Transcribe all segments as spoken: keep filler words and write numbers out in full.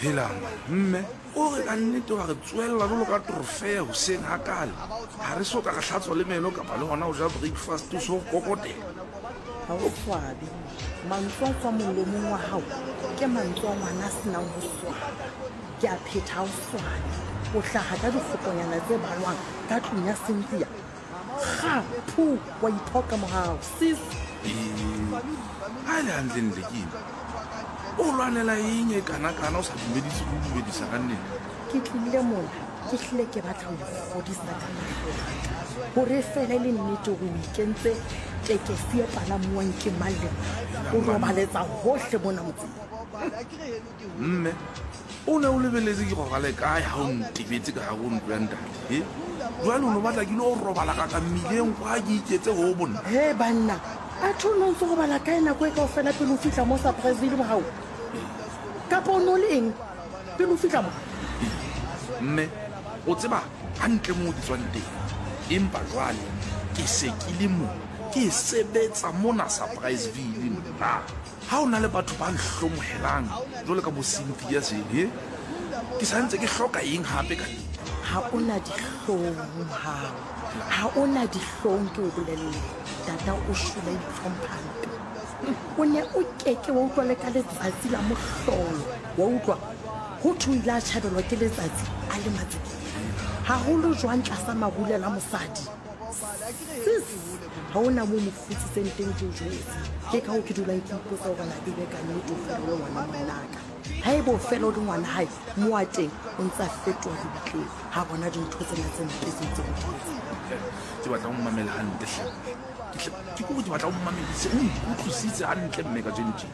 hela mme o re ka nnete wa re tsoella jalo ka trofea hoseng hakale ha re soka ka hlatswa le meno kapa le gona o ja breakfast o so kokotela ha o swabe mantswe a tswa molomong wa hao ke mantswe a ngwana a senang ho swaba ke a phetha ha o swabe o hlaha ka dikgoponyana tse balwang ka tlung ya Cynthia ga phu wa iphoka morao sis ha le hantle ntlekile o lwanela eng e kana-kana o sa dumedise go dumedisa ka nnete ke tlile mona ke hlile ke batla ho godisa ka mahlo hore fela le nnete go ikentse tekesi e palamuwang ke malle o robaletsa hohle mona motseng mme o ne o lebeletse ke robale kae ha o ntebetse ka ga go ntlo ya ntate e jwale o no batla ke le o robala ka ka mmileng kwa ke iketse go bonna he banna a thono ntse go bala kae nako e ka o fela pele o fitlha mo surpriseville mo gago kapa o no le eng pele o fitlha mo mme o tseba hantle mo o di tswang teng empa jwale ke se ke le mo ke sebetsa mona surpriseville nna ha o na le batho ba nhlomohelang jwale ka bo Cynthia sele ke santse ke hloka eng hape ka ha o na dihlong hao ha o na dihlong ke o bolelle tata o shwele itlhomphampe o ne o keke wa utlwa le ka letsatsi la mohlolo wa utlwa ho thuile a tjhabelwa ke letsatsi a le matseke haholo jwang tlasa mahulela mosadi sis ha o na mo mofutsitseng teng ke o jwetse ke ka o ke dulang ke ipotsa hore na ebe ka nnete o fela o le ngwana monaka ha ebe o fela o le ngwana hae mo wa teng o ntse a fetoha dibitleng ha bona dintho tsena tse mpe tse ntse o di ke batla o mmamela hantle hle ke go di batla o mmamedise o nkutlwisitse hantle mme ka tjentjhe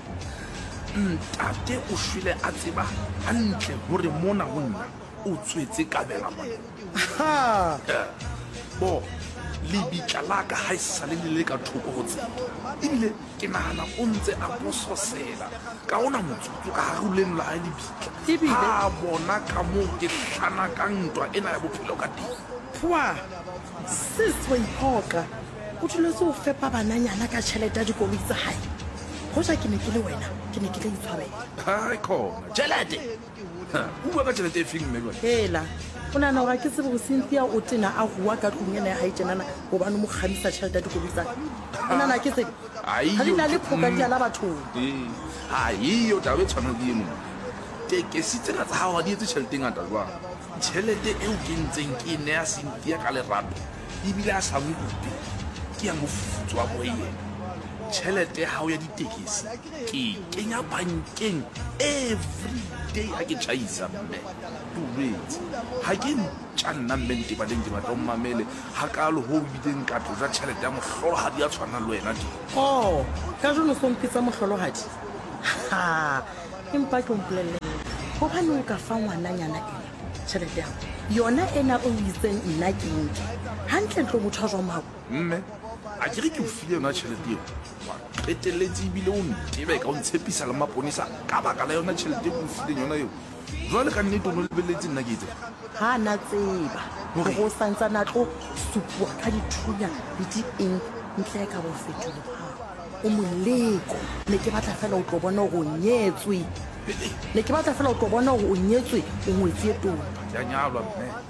ntate o shwele a tseba hantle hore mona ho nna o tswetse kabela bona ha bo lebitla la ka ha e sale le le ka thoko ho tsela ebile ke nahana o ntse a bososela ka ona motsotso ka haruleng la hae lebitla ha bona ka moo ke hlana ka ntwa ena ya bophelo ka teng pwa sis wa iphoka o tuletse o fepa bananyana ka tšhelete ya dikoloi tsa hae hoja ke ne ke le wena ke ne ke tla itshwarela ha khona tšhelete o bua ka tšhelete e feng mme jwale hela o nana gore ke tsebe go Cynthia o tena a rua ka tlong ena ya hae tjenana gobane mo kgamisa tšhelete ya dikoloi tsa o nana ke tsebe ga di na le phoka di ala bathong ha eyo taba e tshwana le eno tekesi tsena tsa gago ga di etse tšhelete e ngata jwang tšhelete eo ke ntseng ke ne ya Cynthia ka lerato ebile a sa mokupe ke ya mofutso wa boyena tšhelete ya gago ya ditekesi ke kenya bankeng every day ha ke tšhaisa mme tobetse ga ke ntša nna mmente baleng ke batla o mmamele ga kalo go bileng ka tloja tšhelete ya motlholohadi ya tshwana le wena di o ka jono sompitsa motlholohadi ha empa ke ompolelele gobane o ka fa ngwananyana ena tšhelete yago yona ena o itseng nna ke nke gantle ntlo motho a jwa mago mme a ke re ke o file yona tšhelete eo wa qeteletse ebile o ntebe ka o ntshepisa le maponisa ka baka la yona tšhelete e ko o fileng yona eo jwale ka nnete o no lebeletse nna ke etse ga na tseba gore o santse natlo supiwa ka dithunya le di eng ntle ka bo fetolo gago o moleko ne ke batla fela o tlo bona gore o nyetswe ne ke batla fela o tlo bona gore o nyetswe o ngwetse e tona ya nyalwa mme